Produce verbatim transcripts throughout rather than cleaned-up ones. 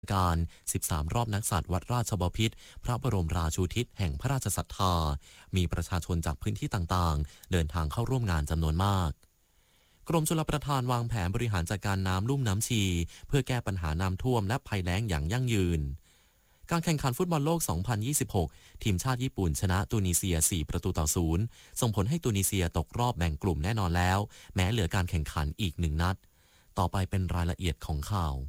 การสิบสามรอบนักสัตว์วัดราชบพิตรพระบรมราชูทิศแห่งพระราชศรัทธามีประชาชนจากพื้นที่ต่างๆเดินทางเข้าร่วมงานจำนวนมากกรมชลประทานวางแผนบริหารจัดการน้ำลุ่มน้ำชีเพื่อแก้ปัญหาน้ำท่วมและภัยแล้งอย่างยั่งยืนการแข่งขันฟุตบอลโลก สองพันยี่สิบหก ทีมชาติญี่ปุ่นชนะตูนิเซีย สี่ ประตูต่อ ศูนย์ ส่งผลให้ตูนิเซียตกรอบแบ่งกลุ่มแน่นอนแล้วแม้เหลือการแข่งขันอีกหนึ่งนัดต่อไปเป็นรายละเอียดของข่าว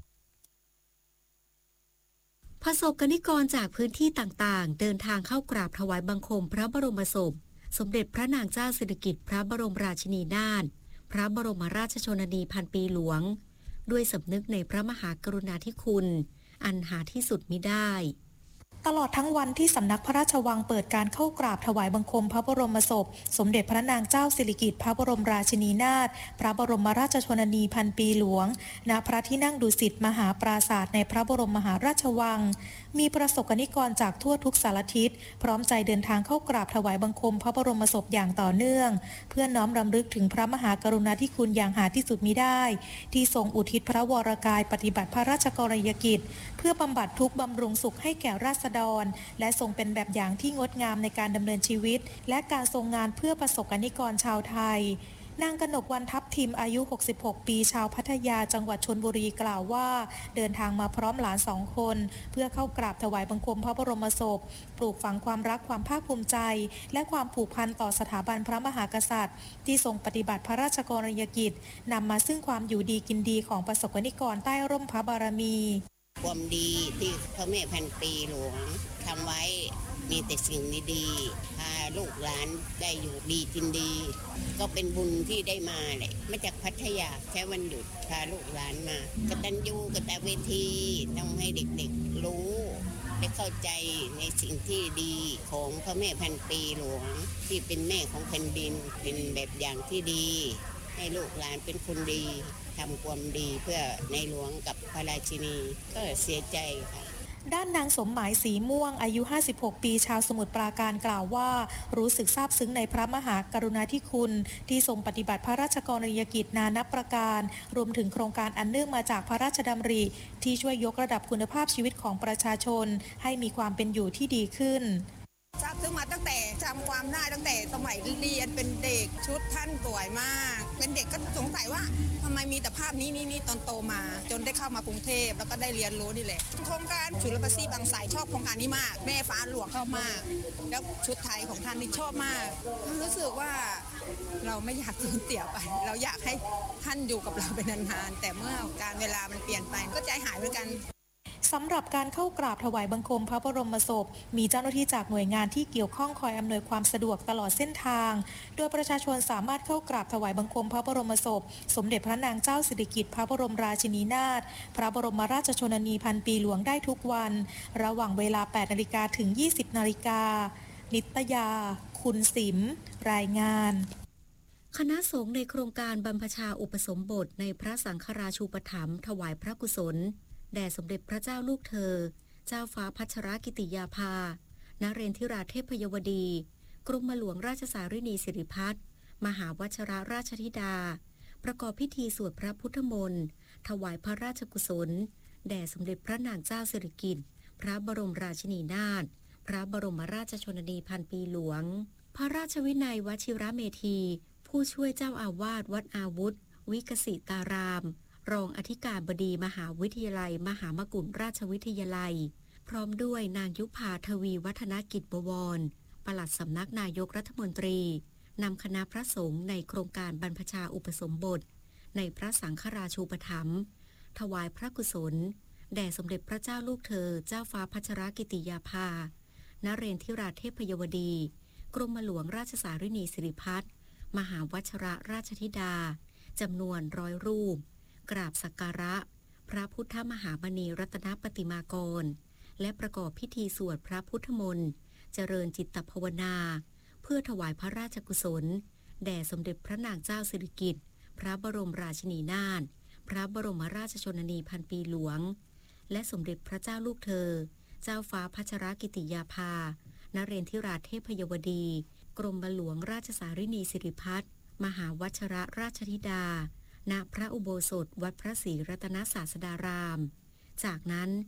ประสบกนิกรจากพื้นที่ต่างๆเดินทางเข้ากราบถวายบังคมพระบรมศพสมเด็จพระนางเจ้าสิริกิติ์พระบรมราชินีนาถพระบรมราชชนนีพันปีหลวงด้วยสำนึกในพระมหากรุณาธิคุณอันหาที่สุดมิได้ตลอดทั้งวันที่สำนักพระราชวังเปิดการเข้ากราบถวายบังคมพระบรมศพสมเด็จพระนางเจ้าสิริกิติ์พระบรมราชินีนาถพระบรมราชชนนีพันปีหลวงณพระที่นั่งดุสิตมหาปราสาทในพระบรมมหาราชวังมีประสบกนิกรจากทั่วทุกสารทิศพร้อมใจเดินทางเข้ากราบถวายบังคมพระบรมศพอย่างต่อเนื่องเพื่อน้อมรำลึกถึงพระมหากรุณาธิคุณอย่างหาที่สุดมิได้ที่ทรงอุทิศพระวรกายปฏิบัติพระราชกรณียกิจเพื่อบำบัดทุกข์บำรุงสุขให้แก่ราษฎรและทรงเป็นแบบอย่างที่งดงามในการดำเนินชีวิตและการทรงงานเพื่อประสบกนิกรชาวไทยนางกนกวรรณทัพทิมอายุหกสิบหกปีชาวพัทยาจังหวัดชลบุรีกล่าวว่าเดินทางมาพร้อมหลานสองคนเพื่อเข้ากราบถวายบังคมพระบรมศพปลูกฝังความรักความภาคภูมิใจและความผูกพันต่อสถาบันพระมหากษัตริย์ที่ทรงปฏิบัติพระราชกรณียกิจนำมาซึ่งความอยู่ดีกินดีของประสบกนิกรใต้ร่มพระบารมีความดีที่พระแม่พันปีหลวงทำไว้มีแต่สิ่งดีๆพาลูกหลานได้อยู่ดีกินดีก็เป็นบุญที่ได้มาเลยมาจากพัทยาแค่วันหยุดพาลูกหลานมากตัญญูกตเวทีต้องให้เด็กๆรู้ได้เข้าใจในสิ่งที่ดีของพระแม่พันปีหลวงที่เป็นแม่ของแผ่นดินเป็นแบบอย่างที่ดีให้ลูกหลานเป็นคนดีทำความดีเพื่อในหลวงกับพระราชินีก็เสียใจค่ะด้านนางสมหมายสีม่วงอายุห้าสิบหกปีชาวสมุทรปราการกล่าวว่ารู้สึกซาบซึ้งในพระมหากรุณาธิคุณที่ทรงปฏิบัติพระราชกรณียกิจนานับประการรวมถึงโครงการอันเนื่องมาจากพระราชดำริที่ช่วยยกระดับคุณภาพชีวิตของประชาชนให้มีความเป็นอยู่ที่ดีขึ้นทราบซึ้งมาตั้งแต่จำความได้ตั้งแต่สมัยเรียนเป็นเด็กชุดท่านสวยมากเป็นเด็กก็สงสัยว่าทำไมมีแต่ภาพนี้นี่นี่ตอนโตมาจนได้เข้ามากรุงเทพแล้วก็ได้เรียนรู้นี่แหละโครงการชุลประสีบางสายชอบโครงการนี้มากแม่ฟ้าหลวงชอบมากแล้วชุดไทยของท่านนี่ชอบมากรู้สึกว่าเราไม่อยากสูญเสียไปเราอยากให้ท่านอยู่กับเราเป็นนานๆแต่เมื่อการเวลามันเปลี่ยนไปก็ใจหายเหมือนกันสำหรับการเข้ากราบถวายบังคมพระบรมศพมีเจ้าหน้าที่จากหน่วยงานที่เกี่ยวข้องคอยอำนวยความสะดวกตลอดเส้นทางโดยประชาชนสามารถเข้ากราบถวายบังคมพระบรมศพสมเด็จพระนางเจ้าสิริกิติ์พระบรมราชินีนาถพระบรมราชชนนีพันปีหลวงได้ทุกวันระหว่างเวลา แปดนาฬิกา ถึง ยี่สิบนาฬิกานิตยาคุณสิมรายงานคณะสงฆ์ในโครงการบรรพชาอุปสมบทในพระสังฆราชูปถัมภ์ถวายพระกุศลแด่สมเด็จพระเจ้าลูกเธอเจ้าฟ้าพัชรกิติยาภานเรนทิราเทพยวดีกรมหลวงราชสารินีสิริพัฒน์มหาวชิรราชธิดาประกอบพิธีสวดพระพุทธมนต์ถวายพระราชกุศลแด่สมเด็จพระนางเจ้าสิริกิติ์พระบรมราชินีนาถพระบรมราชชนนีพันปีหลวงพระราชวินัยวชิรเมธีผู้ช่วยเจ้าอาวาสวัดอาวุธวิกสิตารามรองอธิการบดีมหาวิทยาลัยมหามกุฏราชวิทยาลัยพร้อมด้วยนางยุพาทวีวัฒนกิจบวรปลัดสำนักนายกรัฐมนตรีนำคณะพระสงฆ์ในโครงการบรรพชาอุปสมบทในพระสังฆราชูปถัมภ์ถวายพระกุศลแด่สมเด็จพระเจ้าลูกเธอเจ้าฟ้าพัชรกิติยาภานเรนทิราเทพยวดีกรมหลวงราชสารินีสิริพัฒน์มหาวชิรราชธิดาจำนวนร้อยรูปกราบสักการะพระพุทธมหามณีรัตนปฏิมากรและประกอบพิธีสวดพระพุทธมนต์เจริญจิตตภาวนาเพื่อถวายพระราชกุศลแด่สมเด็จพระนางเจ้าสิริกิติ์พระบรมราชินีนาถพระบรมราชชนนีพันปีหลวงและสมเด็จพระเจ้าลูกเธอเจ้าฟ้าพัชรกิติยาภานเรนทิราเทพยวดีกรมหลวงราชสารินีสิริพัฒน์มหาวชิรราชธิดาณพระอุโบสถวัดพระศรีรัตนศาสดารามจากนั้น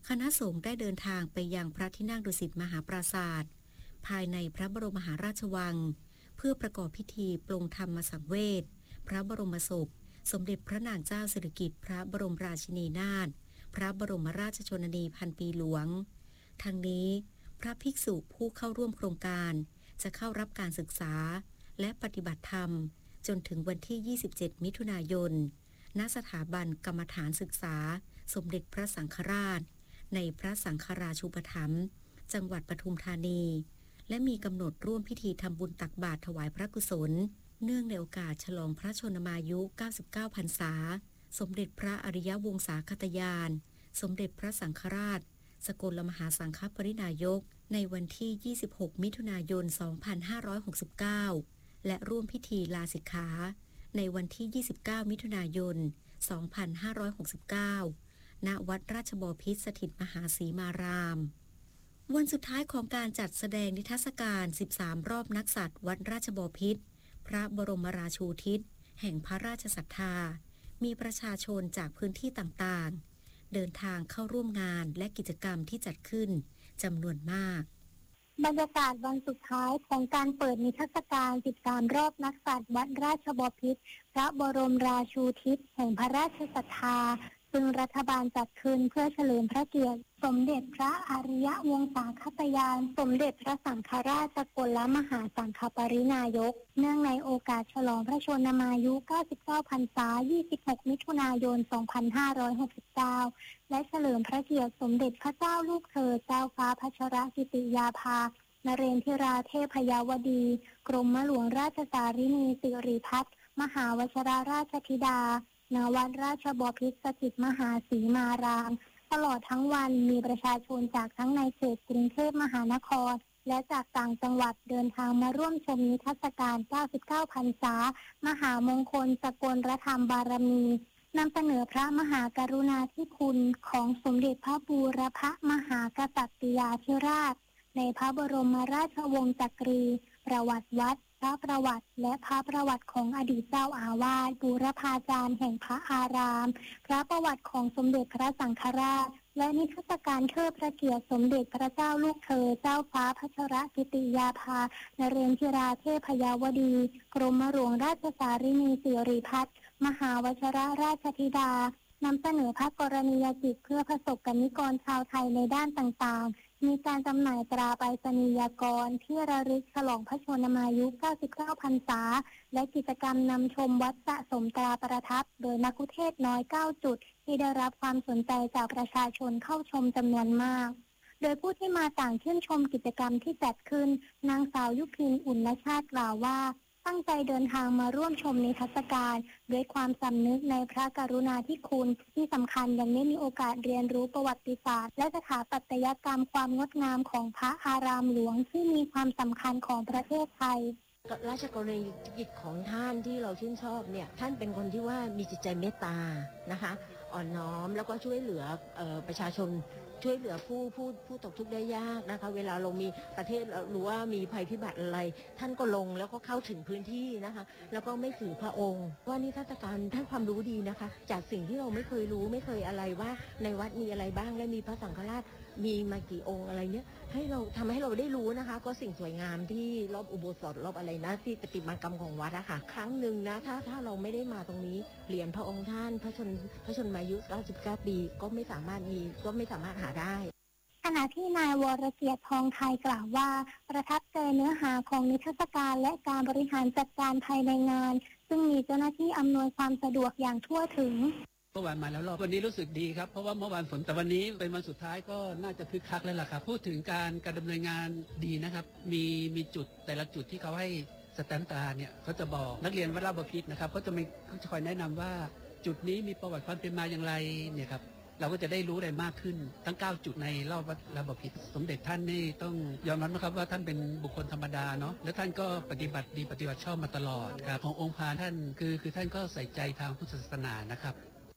คณะสงฆ์ได้เดินทางไปยังพระที่นั่งดุสิตมหาปราสาทภายในพระบรมมหาราชวังเพื่อประกอบพิธีปลงธรรมสังเวชพระบรมศพสมเด็จพระนางเจ้าสิริกิติ์พระบรมราชินีนาถพระบรมราชชนนีพันปีหลวงทั้งนี้พระภิกษุผู้เข้าร่วมโครงการจะเข้ารับการศึกษาและปฏิบัติธรรมจนถึงวันที่ยี่สิบเจ็ดมิถุนายนณสถาบันกรรมฐานศึกษาสมเด็จพระสังฆราชในพระสังฆราชูปถัมภ์จังหวัดปทุมธานีและมีกำหนดร่วมพิธีทำบุญตักบาตรถวายพระกุศลเนื่องในโอกาสฉลองพระชนมายุเก้าสิบเก้าพรรษาสมเด็จพระอริยวงศาคตยานสมเด็จพระสังฆราชสกลมหาสังฆปรินายกในวันที่ยี่สิบหกมิถุนายนสองพันห้าร้อยหกสิบเก้าและร่วมพิธีลาสิกขาในวันที่ยี่สิบเก้ามิถุนายนสองพันห้าร้อยหกสิบเก้าณวัดราชบพิตรสถิตมหาสีมารามวันสุดท้ายของการจัดแสดงนิทรรศการสิบสามรอบนักสัตว์วัดราชบพิตรพระบรมราชูทิศแห่งพระราชศรัทธามีประชาชนจากพื้นที่ต่างๆเดินทางเข้าร่วมงานและกิจกรรมที่จัดขึ้นจำนวนมากบรรยากาศวันสุดท้ายของการเปิดนิทรรศการสิบสามรอบนักสัตว์วัดราชบพิตรพระบรมราชูทิศแห่งพระราชศรัทธาซึ่งรัฐบาลจัดขึ้นเพื่อเฉลิมพระเกียรติสมเด็จพระอริยวงศาคตยานสมเด็จพระสังฆราชสกลมหาสังฆปรินายกเนื่องในโอกาสฉลองพระชนมายุเก้าสิบเก้าพรรษายี่สิบหกมิถุนายนสองพันห้าร้อยหกสิบเก้าและเฉลิมพระเกียรติสมเด็จพระเจ้าลูกเธอเจ้าฟ้าพัชรกิติยาภานเรนทิราเทพยาวดีกรมหลวงราชสารินีสิริพัฒน์มหาวชิรราชธิดาณวัดราชบพิตรสถิตมหาสีมารามตลอดทั้งวันมีประชาชนจากทั้งในเขตกรุงเทพมหานครและจากต่างจังหวัดเดินทางมาร่วมชมนิทรรศการเก้าสิบเก้าพรรษามหามงคลสกลธรรมบารมีนำเสนอพระมหากรุณาธิคุณของสมเด็จพระบูรพมหากษัตริยาธิราชในพระบรมราชวงศ์จักรีประวัติวัดพระประวัติและพระประวัติของอดีตเจ้าอาวาสบูรพาจารย์แห่งพระอารามพระประวัติของสมเด็จพระสังฆราชและนิทรรศการเทิดพระเกียรติสมเด็จพระเจ้าลูกเธอเจ้าฟ้าพัชรกิติยาภานเรนทิราเทพยาวดีกรมหลวงราชสารินีสิริพัฒน์มหาวชิรราชธิดานำเสนอพระกรณียกิจเพื่อประสบกนิกรชาวไทยในด้านต่างๆมีการจำหน่ายตราไปรษณียากรที่ระลึกฉลองพระชนมายุเก้าสิบเก้าพรรษาและกิจกรรมนำชมวัดสะสมตราประทับโดยมัคคุเทศก์น้อยเก้าจุดที่ได้รับความสนใจจากประชาชนเข้าชมจำนวนมากโดยผู้ที่มาต่างชื่นชมกิจกรรมที่จัดขึ้นนางสาวยุพินอุ่นชาติกล่าวว่าตั้งใจเดินทางมาร่วมชมนิทรรศการด้วยความสำนึกในพระกรุณาธิคุณที่สำคัญยังได้มีโอกาสเรียนรู้ประวัติศาสตร์และสถาปัตยกรรมความงดงามของพระอารามหลวงที่มีความสำคัญของประเทศไทยราชกรณียกิจของท่านที่เราชื่นชอบเนี่ยท่านเป็นคนที่ว่ามีจิตใจเมตตานะคะอ่อนน้อมแล้วก็ช่วยเหลือเอ่อประชาชนช่วยเหลือผู้ผู้ผู้ตกทุกข์ได้ยากนะคะเวลาเรามีประเทศหรือว่ามีภัยพิบัติอะไรท่านก็ลงแล้วก็เข้าถึงพื้นที่นะคะแล้วก็ไม่ถือพระองค์ว่านิทรรศการท่านความรู้ดีนะคะจากสิ่งที่เราไม่เคยรู้ไม่เคยอะไรว่าในวัดมีอะไรบ้างและมีพระสังฆราชมีมากี่องค์อะไรเนี้ยให้เราทำให้เราได้รู้นะคะก็สิ่งสวยงามที่รอบอุโบสถรอบอะไรนะที่ประติมากรรมของวัดอะค่ะครั้งหนึ่งนะถ้าถ้าเราไม่ได้มาตรงนี้เหรียญพระองค์ท่านพระชนพระชนมายุเก้าสิบเก้าปีก็ไม่สามารถมีก็ไม่สามารถหาได้ขณะที่นายวรเกียรติทองไทยกล่าวว่าประทับใจเนื้อหาของนิทรรศการและการบริหารจัดการภายในงานซึ่งมีเจ้าหน้าที่อำนวยความสะดวกอย่างทั่วถึงเมื่อวานมาแล้วรอบวันนี้รู้สึกดีครับเพราะว่าเมื่อวานฝนแต่วันนี้เป็นวันสุดท้ายก็น่าจะคึกคักแล้วล่ะครับพูดถึงการการดำเนินงานดีนะครับมีมีจุดแต่ละจุดที่เขาให้สแตมป์ตาเนี่ยเขาจะบอกนักเรียนวัดราชบพิตรนะครับเขาจะมีเขาจะคอยแนะนำว่าจุดนี้มีประวัติความเป็นมาอย่างไรเนี่ยครับเราก็จะได้รู้อะไรมากขึ้นทั้งเก้าจุดในรอบวัดราชบพิตรสมเด็จท่านนี่ต้องยอมรับนะครับว่าท่านเป็นบุคคลธรรมดาเนาะและท่านก็ปฏิบัติดีปฏิบัติชอบมาตลอดครับขององค์พระท่านคือคือท่านก็ใส่ใจทางพุทธศาสนานะครับ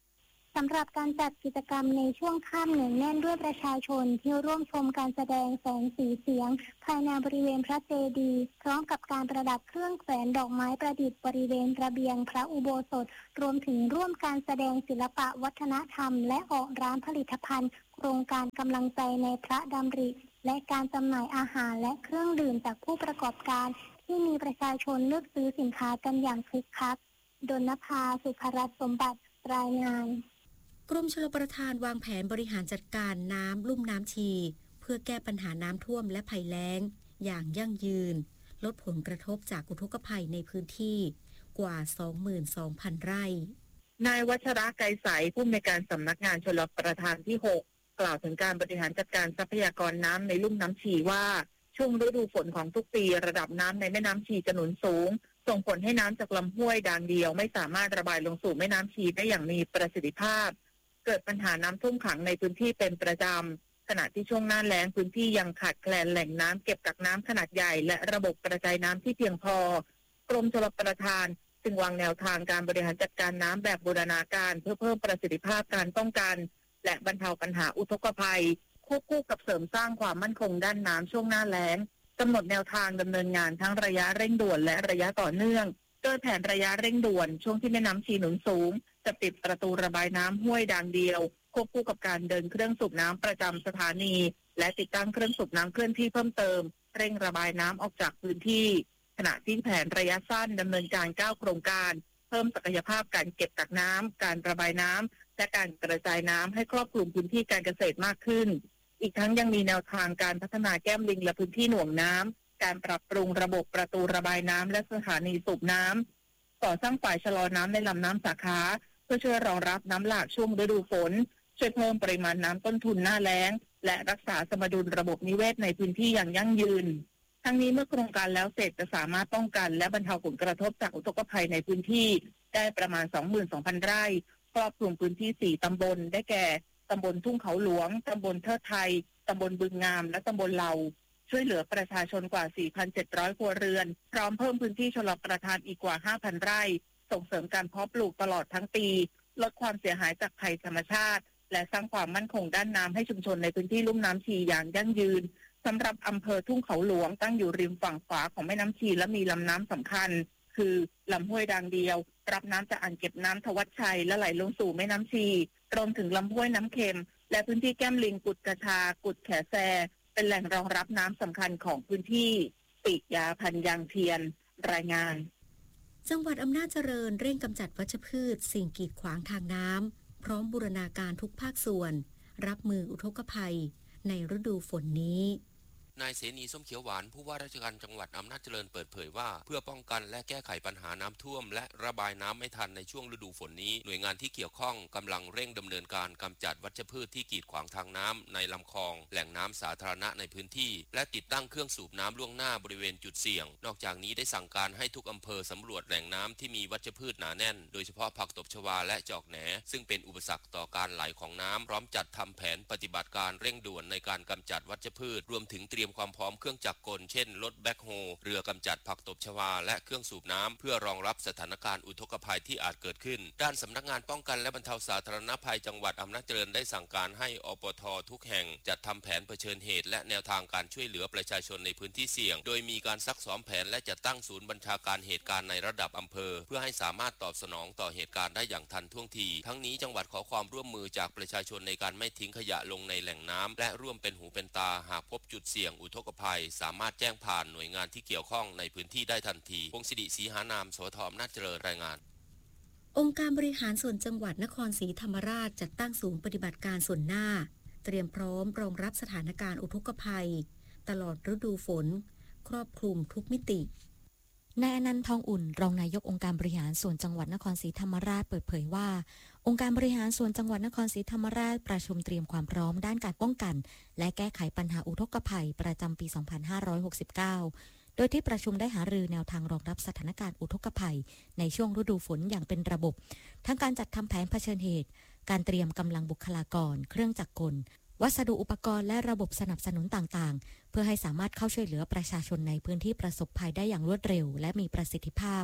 สำหรับการจัดกิจกรรมในช่วงค่ำเหนืองแน่นด้วยประชาชนที่ร่วมชมการแสดงแสงสีเสียงภายในบริเวณพระเจดีย์พร้อมกับการประดับเครื่องแขวนดอกไม้ประดิษฐ์บริเวณระเบียงพระอุโบสถรวมถึงร่วมการแสดงศิลปะวัฒนธรรมและออกร้านผลิตภัณฑ์โครงการกำลังใจในพระดำริและการจำหน่ายอาหารและเครื่องดื่มจากผู้ประกอบการที่มีประชาชนเลือกซื้อสินค้ากันอย่างคึกคักดลภา สุภรัตน์สมบัติรายงานกรมชลประทานวางแผนบริหารจัดการน้ำลุ่มน้ำชีเพื่อแก้ปัญหาน้ำท่วมและภัยแล้งอย่างยั่งยืนลดผลกระทบจากอุทกภัยในพื้นที่กว่า สองหมื่นสองพัน ไร่นายวัชระไกรใสผู้อำนวยการสำนักงานชลประทานที่หกกล่าวถึงการบริหารจัดการทรัพยากรน้ำในลุ่มน้ำชีว่าช่วงฤดูฝนของทุกปีระดับน้ำในแม่น้ำชีจะหนุนสูงส่งผลให้น้ำจากลำห้วยด่านเดียวไม่สามารถระบายลงสู่แม่น้ำชีได้อย่างมีประสิทธิภาพเกิดปัญหาน้ำท่วมขังในพื้นที่เป็นประจำขณะที่ช่วงหน้าแล้งพื้นที่ยังขาดแคลนแหล่งน้ำเก็บกักน้ำขนาดใหญ่และระบบกระจายน้ำที่เพียงพอกรมชลประทานจึงวางแนวทางการบริหารจัดการน้ำแบบบูรณาการเพื่อเพิ่มประสิทธิภาพการป้องกันและบรรเทาปัญหาอุทกภัยควบคู่กับเสริมสร้างความมั่นคงด้านน้ำช่วงหน้าแล้งกำหนดแนวทางดำเนินงานทั้งระยะเร่งด่วนและระยะต่อเนื่องโดยแผนระยะเร่งด่วนช่วงที่แม่น้ำชีหนุนสูงจะปิดประตูระบายน้ำห้วยด่านเดียวควบคู่กับการเดินเครื่องสูบน้ำประจำสถานีและติดตั้งเครื่องสูบน้ำเคลื่อนที่เพิ่มเติมเร่งระบายน้ำออกจากพื้นที่ขณะที่แผนระยะสั้นดำเนินการเก้าโครงการเพิ่มศักยภาพการเก็บกักน้ำการระบายน้ำและการกระจายน้ำให้ครอบคลุมพื้นที่การเกษตรมากขึ้นอีกทั้งยังมีแนวทางการพัฒนาแก้มลิงและพื้นที่หน่วงน้ำการปรับปรุงระบบประตูระบายน้ำและสถานีสูบน้ำก่อสร้างฝ่ายชะลอน้ำในลำน้ำสาขาเพื่อช่วยรองรับน้ำหลากช่วงฤดูฝนช่วยเพิ่มปริมาณน้ำต้นทุนหน้าแล้งและรักษาสมดุลระบบนิเวศในพื้นที่อย่างยั่งยืนทั้งนี้เมื่อโครงการแล้วเสร็จจะสามารถป้องกันและบรรเทาผลกระทบจากอุทกภัยในพื้นที่ได้ประมาณ สองหมื่นสองพัน ไร่ครอบคลุมพื้นที่สี่ตำบลได้แก่ตำบลทุ่งเขาหลวงตำบลเทิดไทยตำบลบึงงามและตำบลเหลาช่วยเหลือประชาชนกว่า สี่พันเจ็ดร้อย ครัวเรือนพร้อมเพิ่มพื้นที่ชลประทานอีกกว่า ห้าพัน ไร่ส่งเสริมการเพาะปลูกตลอดทั้งปีลดความเสียหายจากภัยธรรมชาติและสร้างความมั่นคงด้านน้ำให้ชุมชนในพื้นที่ลุ่มน้ำชีอย่างยั่งยืนสำหรับอำเภอทุ่งเขาหลวงตั้งอยู่ริมฝั่งขวาของแม่น้ำชีและมีลำน้ำสำคัญคือลำห้วยด่านเดียวรับน้ำจากอ่างเก็บน้ำทวัชชัยและไหลลงสู่แม่น้ำชีรวมถึงลำห้วยน้ำเค็มและพื้นที่แก้มลิงกุดกระชากุดแขแซเป็นแหล่งรองรับน้ำสำคัญของพื้นที่ปิยาพันยางเทียนรายงานจังหวัดอำนาจเจริญเร่งกำจัดวัชพืชสิ่งกีดขวางทางน้ำพร้อมบูรณาการทุกภาคส่วนรับมืออุทกภัยในฤดูฝนนี้นายเสนีส้มเขียวหวานผู้ว่าราชการจังหวัดอำนาจเจริญเปิดเผยว่าเพื่อป้องกันและแก้ไขปัญหาน้ำท่วมและระบายน้ำไม่ทันในช่วงฤดูฝนนี้หน่วยงานที่เกี่ยวข้องกำลังเร่งดำเนินการกำจัดวัชพืชที่กีดขวางทางน้ำในลำคลองแหล่งน้ำสาธารณะในพื้นที่และติดตั้งเครื่องสูบน้ำล่วงหน้าบริเวณจุดเสี่ยงนอกจากนี้ได้สั่งการให้ทุกอำเภอสำรวจแหล่งน้ำที่มีวัชพืชหนาแน่นโดยเฉพาะผักตบชวาและจอกแหนซึ่งเป็นอุปสรรคต่อการไหลของน้ำพร้อมจัดทำแผนปฏิบัติการเร่งด่วนในการกำจัดวัชพืชรวมถึงเตรียมความพร้อมเครื่องจักรกลเช่นรถแบ็คโฮเรือกำจัดผักตบชวาและเครื่องสูบน้ำเพื่อรองรับสถานการณ์อุทกภัยที่อาจเกิดขึ้นด้านสำนักงานป้องกันและบรรเทาสาธารณภัยจังหวัดอำนาจเจริญได้สั่งการให้อปท.ทุกแห่งจัดทำแผนเผชิญเหตุและแนวทางการช่วยเหลือประชาชนในพื้นที่เสี่ยงโดยมีการซักซ้อมแผนและจัดตั้งศูนย์บัญชาการเหตุการณ์ในระดับอำเภอเพื่อให้สามารถตอบสนองต่อเหตุการณ์ได้อย่างทันท่วงทีทั้งนี้จังหวัดขอความร่วมมือจากประชาชนในการไม่ทิ้งขยะลงในแหล่งน้ำและร่วมเป็นหูเป็นตาหากพบจุดเสี่ยงอุทกภัยสามารถแจ้งผ่านหน่วยงานที่เกี่ยวข้องในพื้นที่ได้ทันทีพงศิริศรีหานามสทอำนาจเจริญรายงานองค์การบริหารส่วนจังหวัดนครศรีธรรมราชจัดตั้งศูนย์ปฏิบัติการส่วนหน้าเตรียมพร้อมรองรับสถานการณ์อุทกภัยตลอดฤดูฝนครอบคลุมทุกมิตินายอนันต์ทองอุ่นรองนายกองค์การบริหารส่วนจังหวัดนครศรีธรรมราชเปิดเผยว่าองค์การบริหารส่วนจังหวัดนครศรีธรรมราชประชุมเตรียมความพร้อมด้านการป้องกันและแก้ไขปัญหาอุทกภัยประจำปี สองพันห้าร้อยหกสิบเก้า โดยที่ประชุมได้หารือแนวทางรองรับสถานการณ์อุทกภัยในช่วงฤดูฝนอย่างเป็นระบบทั้งการจัดทำแผนเผชิญเหตุการเตรียมกำลังบุคลากรเครื่องจักรกลวัสดุอุปกรณ์และระบบสนับสนุนต่างๆเพื่อให้สามารถเข้าช่วยเหลือประชาชนในพื้นที่ประสบภัยได้อย่างรวดเร็วและมีประสิทธิภาพ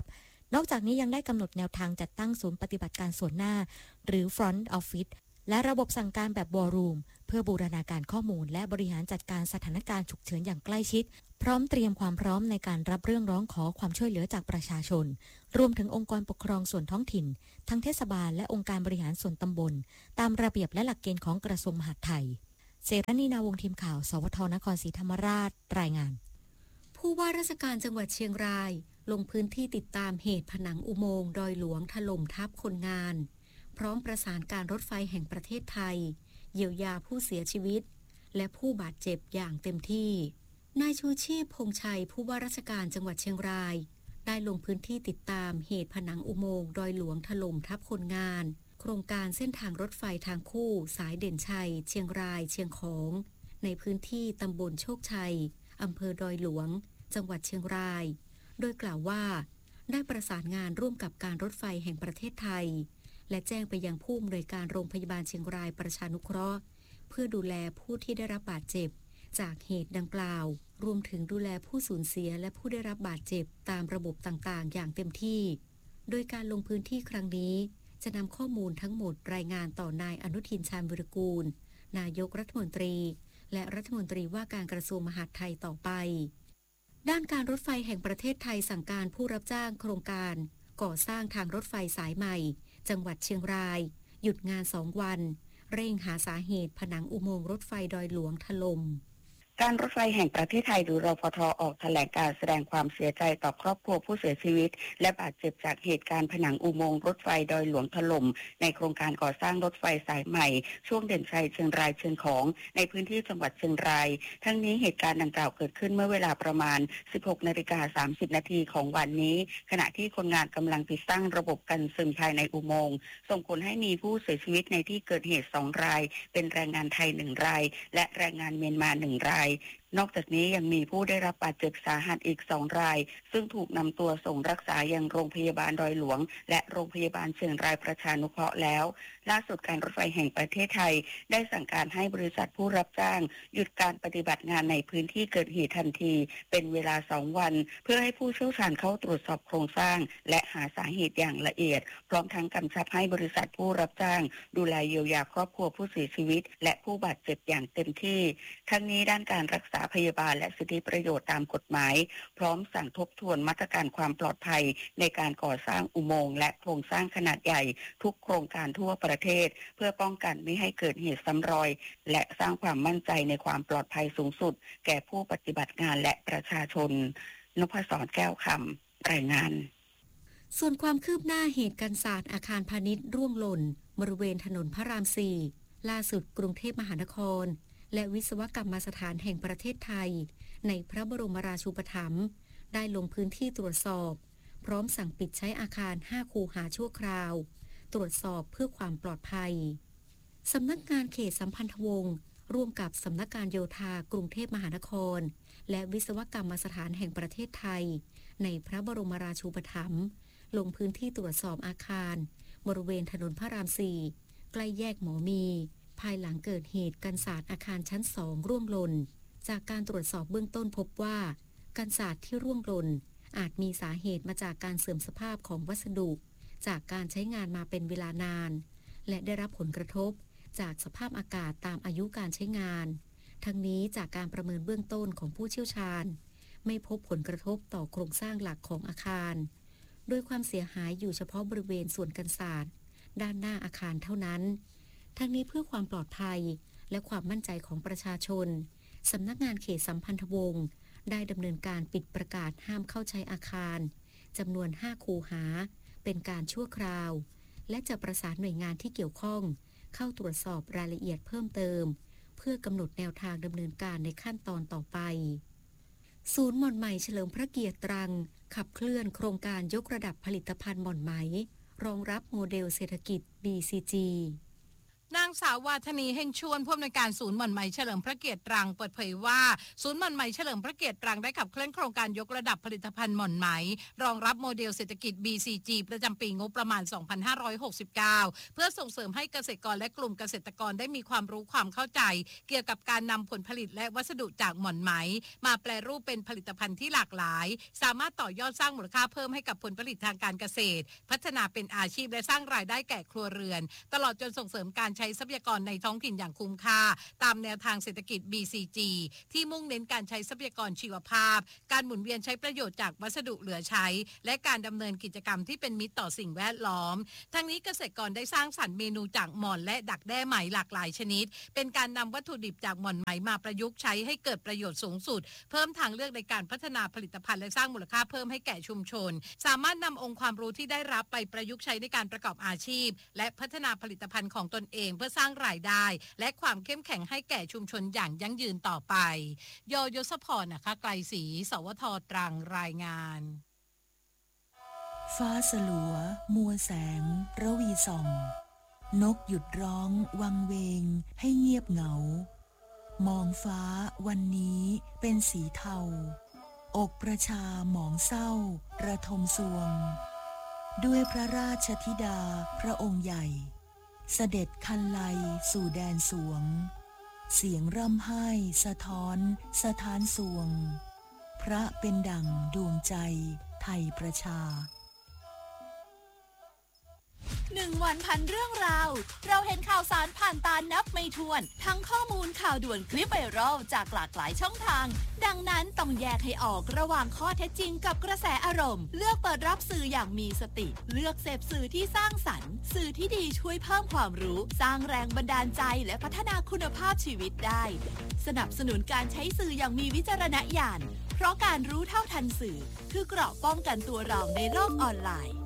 นอกจากนี้ยังได้กำหนดแนวทางจัดตั้งศูนย์ปฏิบัติการส่วนหน้าหรือ Front Office และระบบสั่งการแบบ War Room เพื่อบูรณาการข้อมูลและบริหารจัดการสถานการณ์ฉุกเฉินอย่างใกล้ชิดพร้อมเตรียมความพร้อมในการรับเรื่องร้องขอความช่วยเหลือจากประชาชนรวมถึงองค์กรปกครองส่วนท้องถิ่นทั้งเทศบาลและองค์การบริหารส่วนตำบลตามระเบียบและหลักเกณฑ์ของกระทรวงมหาดไทยเสรณีนาวงศ์ทีมข่าวสวทนครศรีธรรมราชรายงานผู้ว่าราชการจังหวัดเชียงรายลงพื้นที่ติดตามเหตุผนังอุโมงค์ดอยหลวงถล่มทับคนงานพร้อมประสานการรถไฟแห่งประเทศไทยเยียวยาผู้เสียชีวิตและผู้บาดเจ็บอย่างเต็มที่นายชูชีพพงษ์ชัยผู้ว่าราชการจังหวัดเชียงรายได้ลงพื้นที่ติดตามเหตุผนังอุโมงค์ดอยหลวงถล่มทับคนงานโครงการเส้นทางรถไฟทางคู่สายเด่นชัยเชียงรายเชียงของในพื้นที่ตำบลโชคชัยอำเภอดอยหลวงจังหวัดเชียงรายโดยกล่าวว่าได้ประสานงานร่วมกับการรถไฟแห่งประเทศไทยและแจ้งไปยังผู้อำนวยการโรงพยาบาลเชียงรายประชานุเคราะห์เพื่อดูแลผู้ที่ได้รับบาดเจ็บจากเหตุดังกล่าวรวมถึงดูแลผู้สูญเสียและผู้ได้รับบาดเจ็บตามระบบต่างๆอย่างเต็มที่โดยการลงพื้นที่ครั้งนี้จะนำข้อมูลทั้งหมดรายงานต่อนายอนุทินชาญวิรากูลนายกรัฐมนตรีและรัฐมนตรีว่าการกระทรวงมหาดไทยต่อไปด้านการรถไฟแห่งประเทศไทยสั่งการผู้รับจ้างโครงการก่อสร้างทางรถไฟสายใหม่จังหวัดเชียงรายหยุดงานสองวันเร่งหาสาเหตุผนังอุโมงค์รถไฟดอยหลวงถล่มการรถไฟแห่งประเทศไทยหรือรฟท.ออกแถลงการแสดงความเสียใจต่อครอบครัวผู้เสียชีวิตและบาดเจ็บจากเหตุการณ์ผนังอุโมงค์รถไฟดอยหลวงถล่มในโครงการก่อสร้างรถไฟสายใหม่ช่วงเด่นชัยเชียงรายเชียงของในพื้นที่จังหวัดเชียงรายทั้งนี้เหตุการณ์ดังกล่าวเกิดขึ้นเมื่อเวลาประมาณ สิบหกนาฬิกาสามสิบนาทีของวันนี้ขณะที่คนงานกำลังติดตั้งระบบกันซึมภายในอุโมงค์ส่งผลให้มีผู้เสียชีวิตในที่เกิดเหตุสองรายเป็นแรงงานไทยหนึ่งรายและแรงงานเมียนมาหนึ่งรายนอกจากนี้ยังมีผู้ได้รับบาดเจ็บสาหัสอีกสองรายซึ่งถูกนำตัวส่งรักษายังโรงพยาบาลดอยหลวงและโรงพยาบาลเชียงรายประชานุเคราะห์แล้วล่าสุดการรถไฟแห่งประเทศไทยได้สั่งการให้บริษัทผู้รับจ้างหยุดการปฏิบัติงานในพื้นที่เกิดเหตุทันทีเป็นเวลาสองวันเพื่อให้ผู้เชี่ยวชาญเข้าตรวจสอบโครงสร้างและหาสาเหตุอย่างละเอียดพร้อมทั้งกำชับให้บริษัทผู้รับจ้างดูแลเยียวยาครอบครัวผู้เสียชีวิตและผู้บาดเจ็บอย่างเต็มที่ทั้งนี้ด้านการรักษาพยาบาลและสิทธิประโยชน์ตามกฎหมายพร้อมสั่งทบทวนมาตรการความปลอดภัยในการก่อสร้างอุโมงค์และโครงสร้างขนาดใหญ่ทุกโครงการทั่วประเทศเพื่อป้องกันไม่ให้เกิดเหตุซ้ำรอยและสร้างความมั่นใจในความปลอดภัยสูงสุดแก่ผู้ปฏิบัติงานและประชาชนนพศรแก้วคำรายงานส่วนความคืบหน้าเหตุการณ์ศาสตร์อาคารพาณิชย์ร่วงหล่นบริเวณถนนพระรามสี่ล่าสุดกรุงเทพมหานครและวิศวกรรมสถานแห่งประเทศไทยในพระบรมราชูปถัมภ์ได้ลงพื้นที่ตรวจสอบพร้อมสั่งปิดใช้อาคารห้าคูหาชั่วคราวตรวจสอบเพื่อความปลอดภัยสำนักงานเขตสัมพันธวงศ์ร่วมกับสำนักงานโยธากรุงเทพมหานครและวิศวกรรมสถานแห่งประเทศไทยในพระบรมราชูปถัมภ์ลงพื้นที่ตรวจสอบอาคารบริเวณถนนพระรามสี่ใกล้แยกหมอมีภายหลังเกิดเหตุกันศาสตร์อาคารชั้นสองร่วงหล่นจากการตรวจสอบเบื้องต้นพบว่ากันศาสตร์ที่ร่วงหล่นอาจมีสาเหตุมาจากการเสื่อมสภาพของวัสดุจากการใช้งานมาเป็นเวลานานและได้รับผลกระทบจากสภาพอากาศตามอายุการใช้งานทั้งนี้จากการประเมินเบื้องต้นของผู้เชี่ยวชาญไม่พบผลกระทบต่อโครงสร้างหลักของอาคารโดยความเสียหายอยู่เฉพาะบริเวณส่วนกันศาสตร์ด้านหน้าอาคารเท่านั้นทั้งนี้เพื่อความปลอดภัยและความมั่นใจของประชาชนสำนักงานเขตสัมพันธวงศ์ได้ดำเนินการปิดประกาศห้ามเข้าใช้อาคารจำนวนห้าคูหาเป็นการชั่วคราวและจะประสานหน่วยงานที่เกี่ยวข้องเข้าตรวจสอบรายละเอียดเพิ่มเติมเพื่อกำหนดแนวทางดำเนินการในขั้นตอนต่อไปศูนย์หม่อนไหมเฉลิมพระเกียรติตรังขับเคลื่อนโครงการยกระดับผลิตภัณฑ์หม่อนไหมรองรับโมเดลเศรษฐกิจ บี ซี จีนางสาววาทนีเฮงชวนผู้อำนวยการศูนย์หม่อนไหมเฉลิมพระเกียรติตรังเปิดเผยว่าศูนย์หม่อนไหมเฉลิมพระเกียรติตรังได้ขับเคลื่อนโครงการยกระดับผลิตภัณฑ์หม่อนไหมรองรับโมเดลเศรษฐกิจ บี ซี จี ประจำปีงบประมาณ สองพันห้าร้อยหกสิบเก้า เพื่อส่งเสริมให้เกษตรกรและกลุ่มเกษตรกรได้มีความรู้ความเข้าใจเกี่ยวกับการนำผลผลิตและวัสดุจากหม่อนไหมมาแปรรูปเป็นผลิตภัณฑ์ที่หลากหลายสามารถต่อยอดสร้างมูลค่าเพิ่มให้กับผลผลิตทางการเกษตรพัฒนาเป็นอาชีพและสร้างรายได้แก่ครัวเรือนตลอดจนส่งเสริมการใช้ทรัพยากรในท้องถิ่นอย่างคุ้มค่าตามแนวทางเศรษฐกิจ บี ซี จี ที่มุ่งเน้นการใช้ทรัพยากรชีวภาพการหมุนเวียนใช้ประโยชน์จากวัสดุเหลือใช้และการดำเนินกิจกรรมที่เป็นมิตรต่อสิ่งแวดล้อมทั้งนี้เกษตรกรได้สร้างสรรค์เมนูจากหม่อนและดักแด้ไหมหลากหลายชนิดเป็นการนำวัตถุดิบจากหม่อนไหมมาประยุกต์ใช้ให้เกิดประโยชน์สูงสุดเพิ่มทางเลือกในการพัฒนาผลิตภัณฑ์และสร้างมูลค่าเพิ่มให้แก่ชุมชนสามารถนำองค์ความรู้ที่ได้รับไปประยุกต์ใช้ในการประกอบอาชีพและพัฒนาผลิตภัณฑ์ของตนเองเพื่อสร้างรายได้และความเข้มแข็งให้แก่ชุมชนอย่างยั่งยืนต่อไปโยยศพรนะคะไกลศรีสวทตรังรายงานฟ้าสลัวมัวแสงระวีส่องนกหยุดร้องวังเวงให้เงียบเหงามองฟ้าวันนี้เป็นสีเทาอกประชาหมองเศร้าระทมสวงด้วยพระราชธิดาพระองค์ใหญ่เสด็จคันไลสู่แดนสวงเสียงร่ำไห้สะท้อนสะท้านสวงพระเป็นดั่งดวงใจไทยประชาหนึ่งวันพันเรื่องราวเราเห็นข่าวสารผ่านตานับไม่ถ้วนทั้งข้อมูลข่าวด่วนคลิปไวรัลจากหลากหลายช่องทางดังนั้นต้องแยกให้ออกระหว่างข้อเท็จจริงกับกระแสอารมณ์เลือกเปิดรับสื่ออย่างมีสติเลือกเสพสื่อที่สร้างสรรค์สื่อที่ดีช่วยเพิ่มความรู้สร้างแรงบันดาลใจและพัฒนาคุณภาพชีวิตได้สนับสนุนการใช้สื่ออย่างมีวิจารณญาณเพราะการรู้เท่าทันสื่อคือเกราะป้องกันตัวเราในโลกออนไลน์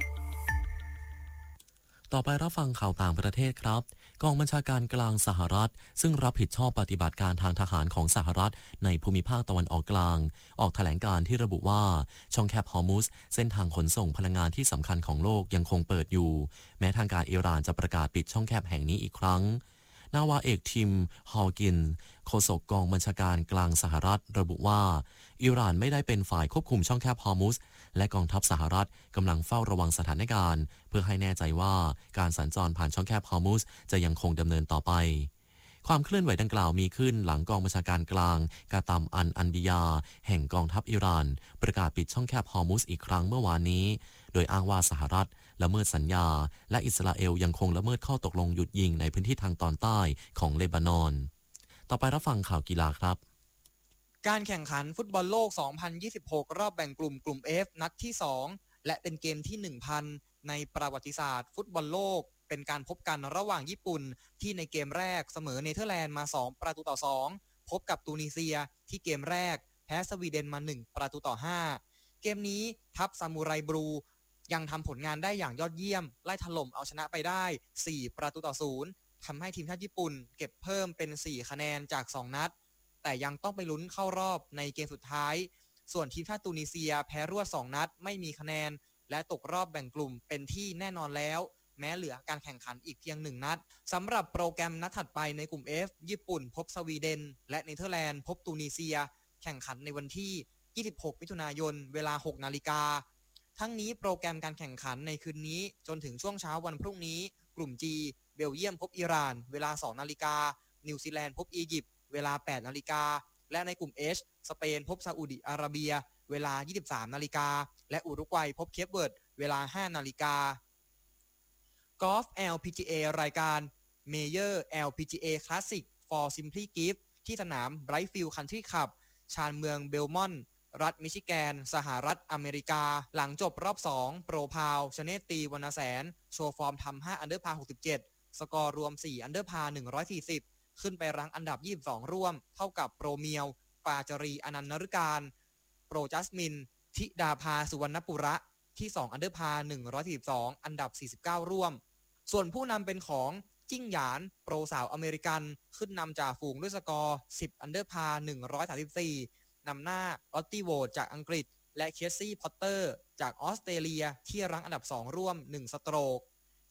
ต่อไปรับฟังข่าวต่างประเทศครับกองบัญชาการกลางสหรัฐซึ่งรับผิดชอบปฏิบัติการทางทหารของสหรัฐในภูมิภาคตะวันออกกลางออกแถลงการที่ระบุว่าช่องแคบฮอร์มุซเส้นทางขนส่งพลังงานที่สำคัญของโลกยังคงเปิดอยู่แม้ทางการอิหร่านจะประกาศปิดช่องแคบแห่งนี้อีกครั้งนาวาเอกทิมฮอลกินโฆษกกองบัญชาการกลางสหรัฐระบุว่าอิหร่านไม่ได้เป็นฝ่ายควบคุมช่องแคบฮอร์มุซและกองทัพสหรัฐกำลังเฝ้าระวังสถานการณ์เพื่อให้แน่ใจว่าการสัญจรผ่านช่องแคบฮอร์มุซจะยังคงดำเนินต่อไปความเคลื่อนไหวดังกล่าวมีขึ้นหลังกองบัญชาการกลางกาตัมอันอันบิยาแห่งกองทัพอิหร่านประกาศปิดช่องแคบฮอร์มุซอีกครั้งเมื่อวานนี้โดยอ้างว่าสหรัฐละเมิดสัญญาและอิสราเอลยังคงละเมิดข้อตกลงหยุดยิงในพื้นที่ทางตอนใต้ของเลบานอนต่อไปรับฟังข่าวกีฬาครับการแข่งขันฟุตบอลโลก สองพันยี่สิบหก รอบแบ่งกลุ่มกลุ่ม F นัดที่ สองและเป็นเกมที่ หนึ่งพัน ในประวัติศาสตร์ฟุตบอลโลกเป็นการพบกันระหว่างญี่ปุ่นที่ในเกมแรกเสมอเนเธอร์แลนด์มาสองประตูต่อสองพบกับตูนิเซียที่เกมแรกแพ้สวีเดนมาหนึ่งประตูต่อห้าเกมนี้ทัพซามูไรบลูยังทำผลงานได้อย่างยอดเยี่ยมไล่ถล่มเอาชนะไปได้สี่ประตูต่อศูนย์ทำให้ทีมชาติญี่ปุ่นเก็บเพิ่มเป็นสี่คะแนนจากสองนัดแต่ยังต้องไปลุ้นเข้ารอบในเกมสุดท้ายส่วนทีมชาติตูนิเซียแพ้รวดสองนัดไม่มีคะแนนและตกรอบแบ่งกลุ่มเป็นที่แน่นอนแล้วแม้เหลือการแข่งขันอีกเพียงหนึ่งนัดสำหรับโปรแกรมนัดถัดไปในกลุ่ม F ญี่ปุ่นพบสวีเดนและเนเธอร์แลนด์พบตูนิเซียแข่งขันในวันที่ยี่สิบหกมิถุนายนเวลาหกนาฬิกาทั้งนี้โปรแกรมการแข่งขันในคืนนี้จนถึงช่วงเช้าวันพรุ่งนี้กลุ่ม G เบลเยียมพบอิหร่านเวลาสองนาฬิกานิวซีแลนด์พบอียิปต์เวลาแปดนาฬิกาและในกลุ่ม H สเปนพบซาอุดิอาระเบียเวลา ยี่สิบสามนาฬิกาและอุรุกวัยพบเคปเวิร์ดเวลาห้านาฬิกากอล์ฟ แอล พี จี เอ รายการ Mayer แอล พี จี เอ Classic for Simply Gift ที่สนาม Brightfield Country Club ชานเมืองเบลมอนต์รัฐมิชิแกนสหรัฐอเมริกาหลังจบรอบสองโปรพาวชเนตตีวรรณแสนโชว์ฟอร์มทำห้าอันเดอร์พาหกสิบเจ็ดสกอร์รวมสี่อันเดอร์พาหนึ่งร้อยสี่สิบขึ้นไปรั้งอันดับยี่สิบสองร่วมเท่ากับโปรเมียวปาจารีอนันต์นฤการโปรจัสมินธิดาภาสุวรรณปุระที่สองอันเดอร์พาหนึ่งร้อยสี่สิบสองอันดับสี่สิบเก้าร่วมส่วนผู้นำเป็นของจิ้งหยานโปรสาวอเมริกันขึ้นนำจากฝูงด้วยสกอร์สิบอันเดอร์พาหนึ่งร้อยสามสิบสี่นำหน้าออตตี้โวดจากอังกฤษและเคสซี่พอตเตอร์จากออสเตรเลียที่รั้งอันดับสองร่วมหนึ่งสโตรก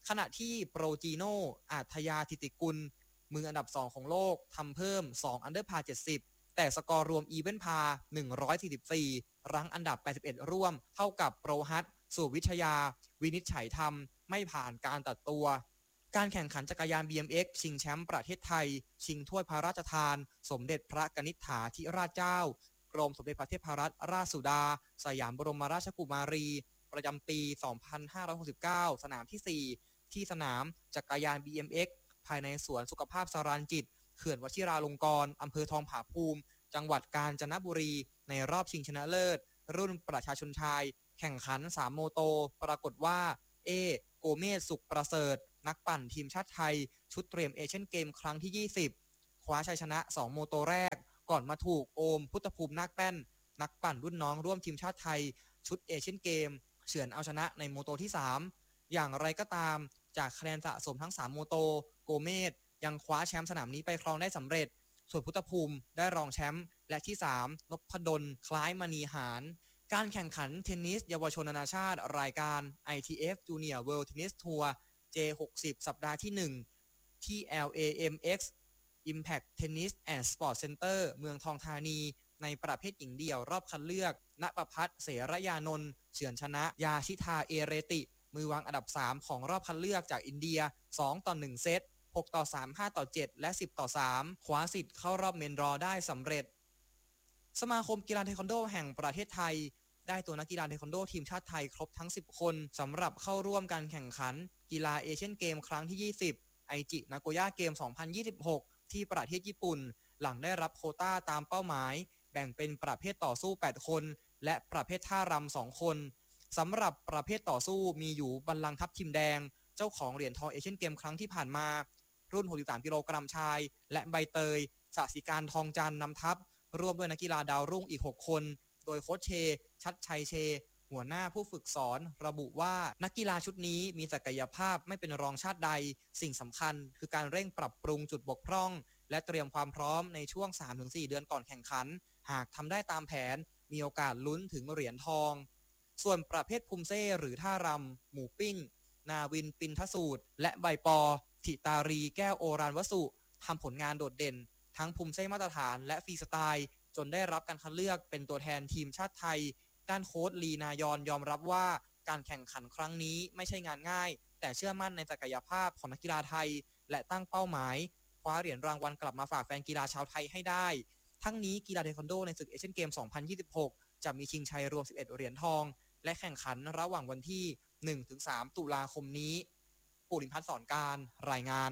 ขณะที่โปรจีโนอาทยาธิติกุลมืออันดับสองของโลกทำเพิ่มสองอันเดอร์พาเจ็ดสิบแต่สกอร์รวมอีเวนพาหนึ่งร้อยสี่สิบสี่รั้งอันดับแปดสิบเอ็ดร่วมเท่ากับโปรฮัตสุวิทยาวินิจฉัยธรรมไม่ผ่านการตัดตัวการแข่งขันจักรยาน บี เอ็ม เอ็กซ์ ชิงแชมป์ประเทศไทยชิงถ้วยพระราชทานสมเด็จพระกนิษฐาธิราชเจ้ากรมสมเด็จพระเทพรัตนราชสุดาสยามบรมราชกุมารีประจำปีสองพันห้าร้อยหกสิบเก้าสนามที่สี่ที่สนามจักรยาน บี เอ็ม เอ็กซ์ ภายในสวนสุขภาพสรานจิตเขื่อนวชิราลงกรณ์อำเภอทองผาภูมิจังหวัดกาญจนบุรีในรอบชิงชนะเลิศรุ่นประชาชนชายแข่งขันสามโมโตปรากฏว่าเอโกเมศสุขประเสริฐนักปั่นทีมชาติไทยชุดเตรียมเอเชียนเกมครั้งที่ยี่สิบคว้าชัยชนะสองโมโตแรกก่อนมาถูกโอมพุทธภูมินาคแป้นนักปั่นรุ่นน้องร่วมทีมชาติไทยชุดเอเชียนเกมเฉือนเอาชนะในโมโตที่สามอย่างไรก็ตามจากคะแนนสะสมทั้งสามโมโตโกเมศยังคว้าแชมป์สนามนี้ไปครองได้สำเร็จส่วนพุทธภูมิได้รองแชมป์และที่สามนพดลคล้ายมณีหารการแข่งขันเทนนิสเยาวชนนานาชาติรายการ ไอ ที เอฟ Junior World Tennis Tour เจ หกสิบ สัปดาห์ที่หนึ่งที่ แอล เอ เอ็ม เอ็กซ์ Impact Tennis and Sport Center เมืองทองธานีในประเภทหญิงเดี่ยวรอบคัดเลือกณประภัสเสรยานนท์เฉือนชนะยาชิทาเอเรติมือวางอันดับสามของรอบคัดเลือกจากอินเดียสองต่อหนึ่งเซตหกต่อสาม ห้าต่อเจ็ดและสิบต่อสามคว้าสิทธิ์เข้ารอบเมนดรอได้สำเร็จสมาคมกีฬาเทควันโดแห่งประเทศไทยได้ตัวนักกีฬาเทควันโดทีมชาติไทยครบทั้งสิบคนสำหรับเข้าร่วมการแข่งขันกีฬาเอเชียนเกมครั้งที่ยี่สิบไอจินาโกย่าเกมสองพันยี่สิบหกที่ประเทศญี่ปุ่นหลังได้รับโควต้าตามเป้าหมายแบ่งเป็นประเภทต่อสู้แปดคนและประเภทท่ารำสองคนสำหรับประเภทต่อสู้มีอยู่บัลลังก์ทัพทิมแดงเจ้าของเหรียญทองเอเชียนเกมครั้งที่ผ่านมารุ่นหกสิบสามกิโลกรัมชายและใบเตยสศิการทองจันทร์นำทัพร่วมด้วยนักกีฬาดาวรุ่งอีกหกคนโดยโค้ชเชชัดชัยเชหัวหน้าผู้ฝึกสอนระบุว่านักกีฬาชุดนี้มีศักยภาพไม่เป็นรองชาติใดสิ่งสำคัญคือการเร่งปรับปรุงจุดบกพร่องและเตรียมความพร้อมในช่วง สามถึงสี่ เดือนก่อนแข่งขันหากทำได้ตามแผนมีโอกาสลุ้นถึงเหรียญทองส่วนประเภทภูมิเซ่หรือท่ารำหมูปิ้งนาวินปินทสูตรและใบปอธิตารีแก้วโอรานวสุทำผลงานโดดเด่นทั้งภูมิเซ่มาตรฐานและฟรีสไตล์จนได้รับการคัดเลือกเป็นตัวแทนทีมชาติไทยด้านโค้ชลีนายอนยอมรับว่าการแข่งขันครั้งนี้ไม่ใช่งานง่ายแต่เชื่อมั่นในศักยภาพของนักกีฬาไทยและตั้งเป้าหมายคว้าเหรียญรางวัลกลับมาฝากแฟนกีฬาชาวไทยให้ได้ทั้งนี้กีฬาเทควันโดในศึกเอเชียนเกมสองพันยี่สิบหกจะมีชิงชัยรวมสิบเอ็ดเหรียญทองและแข่งขันระหว่างวันที่ หนึ่งถึงสาม ตุลาคมนี้ปุริพัฒน์สอนการรายงาน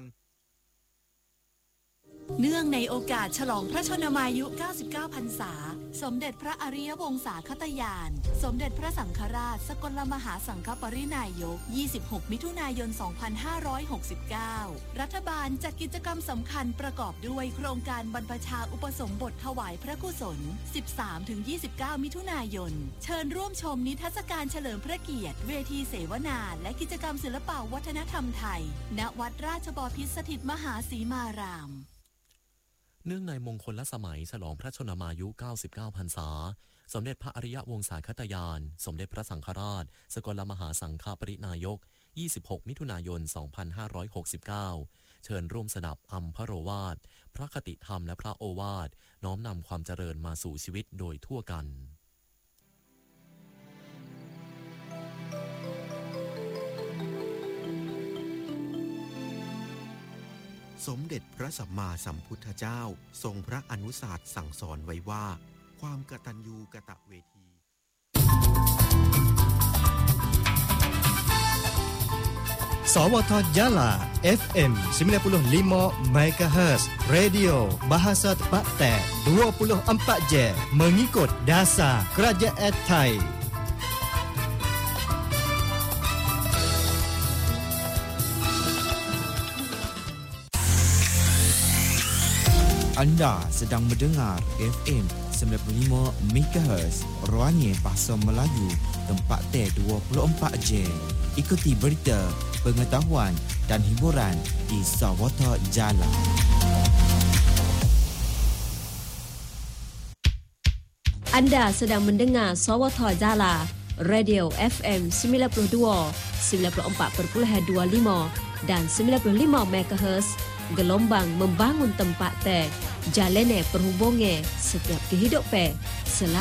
เนื่องในโอกาสฉลองพระชนมายุเก้าสิบเก้าพรรษาสมเด็จพระอริยวงศาคตญาณสมเด็จพระสังฆราชสกลมหาสังฆปรินายกยี่สิบหกมิถุนายนสองพันห้าร้อยหกสิบเก้ารัฐบาลจัดกิจกรรมสำคัญประกอบด้วยโครงการบรรพชาอุปสมบทถวายพระกุศล สิบสามถึงยี่สิบเก้า มิถุนายนเชิญร่วมชมนิทรรศการเฉลิมพระเกียรติเวทีเสวนาและกิจกรรมศิลปวัฒนธรรมไทยณวัดราชบพิตรสถิตมหาสีมารามเนื่องในมงคลสมัยฉลองพระชนมายุเก้าสิบเก้าพรรษาสมเด็จพระอริยวงศาคตญาณสมเด็จพระสังฆราชสกลมหาสังฆปรินายกยี่สิบหกมิถุนายนสองพันห้าร้อยหกสิบเก้าเชิญร่วมสดับอัมพโรวาทพระคติธรรมและพระโอวาทน้อมนำความเจริญมาสู่ชีวิตโดยทั่วกันสมเด็จพระสัมมาสัมพุทธเจ้าทรงพระอนุสาสน์สั่งสอนไว้ว่าความกตัญญูกตเวทีสวท Jala เอฟ เอ็ม sembilan puluh lima megahertz Radio Bahasa Tempatan dua puluh empat jam mengikut dasar Kerajaan Thai Anda sedang mendengar F M sembilan puluh lima megahertz Ruangnya Bahasa Melayu tempat T dua puluh empat jam. Ikuti berita, pengetahuan dan hiburan di Sawata Jala. Anda sedang mendengar Sawata Jala Radio F M sembilan puluh dua, sembilan puluh empat perpuluhan dua lima dan sembilan puluh lima megahertz, gelombang membangun tempat teh, jalene perhubungan setiap kehidupan.